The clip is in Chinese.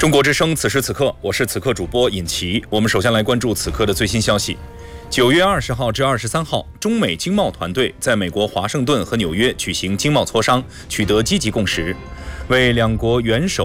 中国之声，此时此刻，我是此刻主播尹奇。我们首先来关注此刻的最新消息。9月20号至23号，中美经贸团队在美国华盛顿和纽约举行经贸磋商，取得积极共识，为两国元首